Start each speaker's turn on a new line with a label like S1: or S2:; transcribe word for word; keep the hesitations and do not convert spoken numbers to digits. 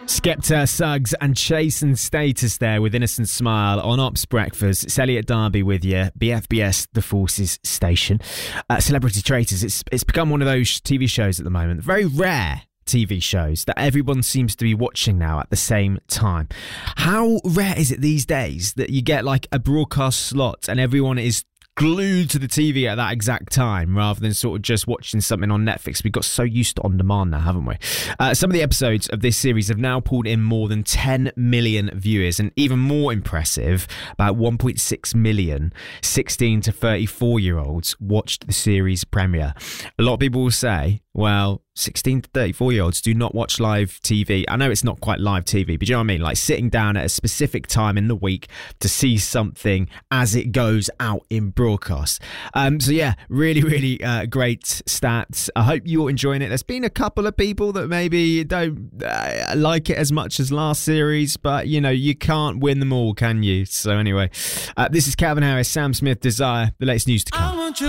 S1: Skepta, Suggs and Chase and Status there with Innocent Smile on Ops Breakfast. It's Elliot Darby with you, B F B S, The Forces station. Uh, Celebrity Traitors, it's, it's become one of those T V shows at the moment. Very rare T V shows that everyone seems to be watching now at the same time. How rare is it these days that you get like a broadcast slot and everyone is glued to the T V at that exact time rather than sort of just watching something on Netflix? We've got so used to on demand now, haven't we? Uh, some of the episodes of this series have now pulled in more than ten million viewers, and even more impressive, about one point six million sixteen to thirty-four year olds watched the series premiere. A lot of people will say, well, sixteen to thirty-four year olds do not watch live T V. I know it's not quite live T V, but you know what I mean? Like sitting down at a specific time in the week to see something as it goes out in broadcast. Um, so yeah, really, really uh, great stats. I hope you're enjoying it. There's been a couple of people that maybe don't uh, like it as much as last series, but you know, you can't win them all, can you? So anyway, uh, this is Calvin Harris, Sam Smith, Desire, the latest news to come.